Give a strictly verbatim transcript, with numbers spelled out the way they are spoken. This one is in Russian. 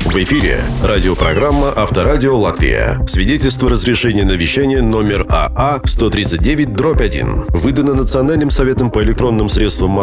В эфире радиопрограмма «Авторадио Латвия». Свидетельство разрешения на вещание номер А А сто тридцать девять дробь один. Выдано Национальным советом по электронным средствам массовой